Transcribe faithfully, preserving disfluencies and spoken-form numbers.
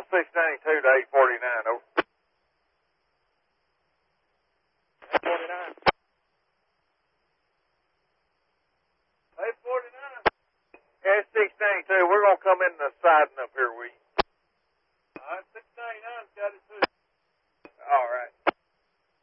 six ninety-two to eight forty-nine, over. eight forty-nine. eight forty-nine. Yeah, it's six ninety-two. We're going to come in the siding up here with you. All right, six ninety-nine's got it too.